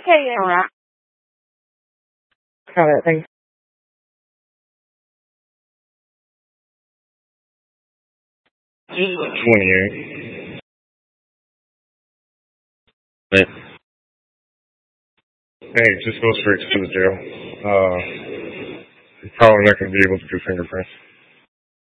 Okay, yeah. Alright. Got it, thanks. 28. Hey, just go straight to the jail. You're probably not going to be able to do fingerprints.